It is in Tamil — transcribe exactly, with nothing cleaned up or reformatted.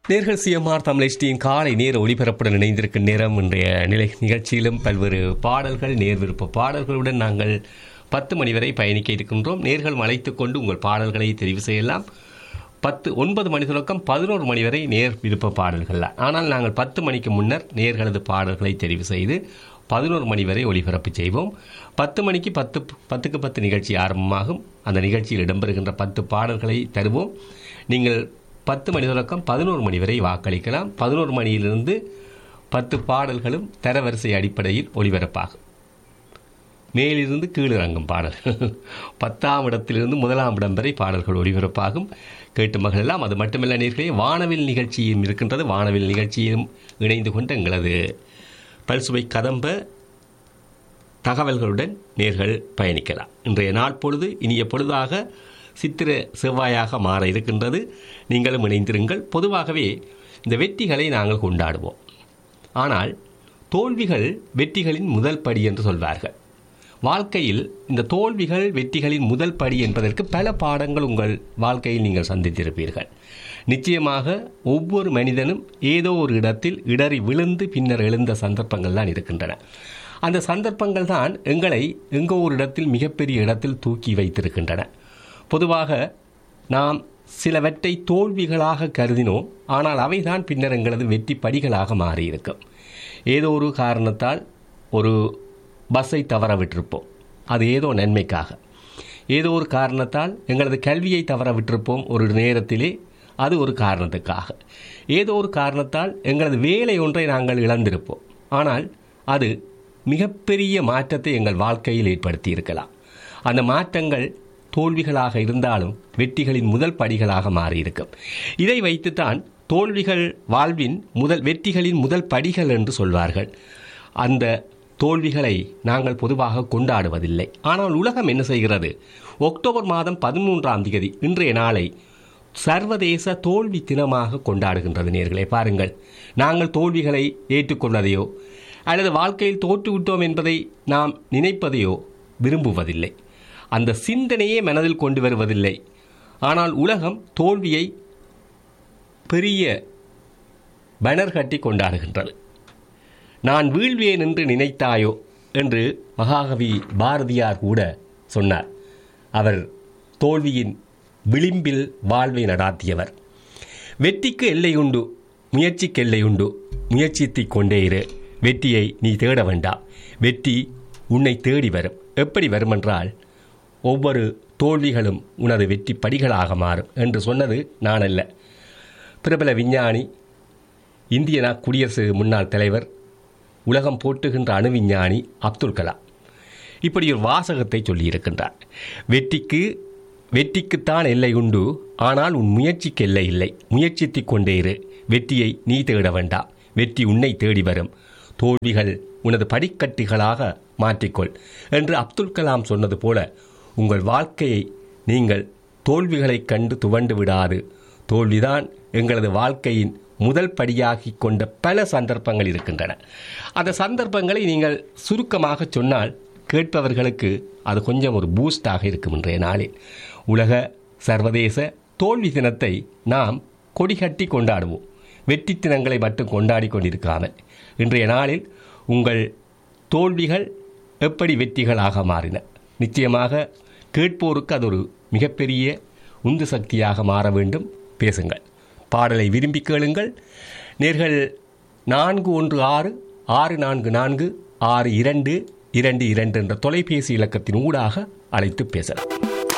நேர்கள் சிஎம்ஆர் தமிழ் காலை நேர ஒளிபரப்புடன் இணைந்திருக்கும் நேரம் இன்றைய நிலை நிகழ்ச்சியிலும் பல்வேறு பாடல்கள் நேர் விருப்ப பாடல்களுடன் நாங்கள் பத்து மணி வரை பயணிக்க இருக்கின்றோம். நேர்கள் அழைத்துக் கொண்டு உங்கள் பாடல்களை தெரிவு செய்யலாம். பத்து ஒன்பது மணி தொடக்கம் பதினோரு மணி வரை நேர் விருப்ப பாடல்கள். ஆனால் நாங்கள் பத்து மணிக்கு முன்னர் நேர்களது பாடல்களை தெரிவு செய்து பதினோரு மணி வரை ஒளிபரப்பு செய்வோம். பத்து மணிக்கு பத்து பத்துக்கு பத்து நிகழ்ச்சி ஆரம்பமாகும். அந்த நிகழ்ச்சியில் இடம்பெறுகின்ற பத்து பாடல்களை தருவோம். நீங்கள் பத்து மணி தொடக்கம் பதினோரு மணி வரை வாக்களிக்கலாம். பதினோரு மணியிலிருந்து பத்து பாடல்களும் தரவரிசை அடிப்படையில் ஒளிபரப்பாகும். மேலிருந்து கீழிறங்கும் பாடல்கள் பத்தாம் இடத்திலிருந்து முதலாம் இடம் வரை பாடல்கள் ஒளிபரப்பாகும். கேட்டு மகளெல்லாம். அது மட்டுமல்ல நேர்களே, வானவில் நிகழ்ச்சியும் இருக்கின்றது. வானவில் நிகழ்ச்சியும் இணைந்து கொண்டு எங்களது பல்சுவை கதம்ப தகவல்களுடன் நேர்கள் பயணிக்கலாம். இன்றைய நாள் பொழுது இனிய பொழுதாக சித்திர செவ்வாயாக மாற இருக்கின்றது. நீங்களும் இணைந்திருங்கள். பொதுவாகவே இந்த வெற்றிகளை நாங்கள் கொண்டாடுவோம். ஆனால் தோல்விகள் வெற்றிகளின் முதல் படி என்று சொல்வார்கள். வாழ்க்கையில் இந்த தோல்விகள் வெற்றிகளின் முதல் படி என்பதற்கு பல பாடங்கள் உங்கள் வாழ்க்கையில் நீங்கள் சந்தித்திருப்பீர்கள். நிச்சயமாக ஒவ்வொரு மனிதனும் ஏதோ ஒரு இடத்தில் இடறி விழுந்து பின்னர் எழுந்த சந்தர்ப்பங்கள் தான் இருக்கின்றன. அந்த சந்தர்ப்பங்கள் தான் எங்களை எங்கோ ஒரு இடத்தில் மிகப்பெரிய இடத்தில் தூக்கி வைத்திருக்கின்றன. பொதுவாக நாம் சிலவற்றை தோல்விகளாக கருதினோம். ஆனால் அவைதான் பின்னர் எங்களது வெற்றி படிகளாக மாறியிருக்கும். ஏதோ ஒரு காரணத்தால் ஒரு பஸ்ஸை தவற விட்டிருப்போம். அது ஏதோ நன்மைக்காக. ஏதோ ஒரு காரணத்தால் எங்களது கல்வியை தவற விட்டிருப்போம். ஒரு நேரத்திலே அது ஒரு காரணத்துக்காக. ஏதோ ஒரு காரணத்தால் எங்களது வேலை ஒன்றை நாங்கள் இழந்திருப்போம். ஆனால் அது மிகப்பெரிய மாற்றத்தை எங்கள் வாழ்க்கையில் ஏற்படுத்தி இருக்கலாம். அந்த மாற்றங்கள் தோல்விகளாக இருந்தாலும் வெற்றிகளின் முதல் படிகளாக மாறியிருக்கும். இதை வைத்துத்தான் தோல்விகள் வாழ்வின் முதல் வெற்றிகளின் முதல் படிகள் என்று சொல்வார்கள். அந்த தோல்விகளை நாங்கள் பொதுவாக கொண்டாடுவதில்லை. ஆனால் உலகம் என்ன செய்கிறது? அக்டோபர் மாதம் பதிமூன்றாம் தேதி இன்றைய நாளை சர்வதேச தோல்வி தினமாக கொண்டாடுகின்றது. நேர்களே பாருங்கள், நாங்கள் தோல்விகளை ஏற்றுக்கொள்வதையோ அல்லது வாழ்க்கையில் தோற்றுவிட்டோம் என்பதை நாம் நினைப்பதையோ விரும்புவதில்லை. அந்த சிந்தனையே மனதில் கொண்டு வருவதில்லை. ஆனால் உலகம் தோல்வியை பெரிய பேனர் கட்டி கொண்டாடுகின்றது. நான் வீழ்வேன் என்று நினைத்தாயோ என்று மகாகவி பாரதியார் கூட சொன்னார். அவர் தோல்வியின் விளிம்பில் வாழ்வை நடாத்தியவர். வெற்றிக்கு எல்லை உண்டு, முயற்சிக்கு எல்லை உண்டு. முயற்சித்துக் கொண்டே இரு. வெற்றியை நீ தேட வேண்டாம். வெற்றி உன்னை தேடி வரும். எப்படி வருமென்றால், ஒவ்வொரு தோல்விகளும் உனது வெற்றி படிகளாக மாறும் என்று சொன்னது நான் அல்ல. பிரபல விஞ்ஞானி, இந்திய குடியரசு முன்னாள் தலைவர், உலகம் போற்றுகின்ற அணு விஞ்ஞானி அப்துல் கலாம் இப்படி ஒரு வாசகத்தை சொல்லியிருக்கின்றார். வெற்றிக்கு வெற்றிக்குத்தான் எல்லை உண்டு, ஆனால் உன் முயற்சிக்கு எல்லை இல்லை. முயற்சித்துக் கொண்டே இரு. வெற்றியை நீ தேட வேண்டாம். வெற்றி உன்னை தேடி வரும். தோல்விகள் உனது படிக்கட்டுகளாக மாற்றிக்கொள் என்று அப்துல் கலாம் சொன்னது போல உங்கள் வாழ்க்கையை நீங்கள் தோல்விகளைக் கண்டு துவண்டு விடாது. தோல்விதான் எங்களது வாழ்க்கையின் முதல் படியாகி கொண்ட பல சந்தர்ப்பங்கள் இருக்கின்றன. அந்த சந்தர்ப்பங்களை நீங்கள் சுருக்கமாக சொன்னால் கேட்பவர்களுக்கு அது கொஞ்சம் ஒரு பூஸ்டாக இருக்கும். இன்றைய நாளில் உலக சர்வதேச தோல்வி தினத்தை நாம் கொடிகட்டி கொண்டாடுவோம். வெற்றி தினங்களை மட்டும் கொண்டாடி கொண்டிருக்காமல் இன்றைய நாளில் உங்கள் தோல்விகள் எப்படி வெற்றிகளாக மாறின. நிச்சயமாக கேட்போருக்கு அது ஒரு மிகப்பெரிய உந்து சக்தியாக மாற வேண்டும். பேசுங்கள். பாடலை விரும்பி கேளுங்கள். நேர்கள் நான்கு ஒன்று ஆறு ஆறு நான்கு நான்கு ஆறு இரண்டு இரண்டு இரண்டு என்ற தொலைபேசி இலக்கத்தின் ஊடாக அழைத்து பேசலாம்.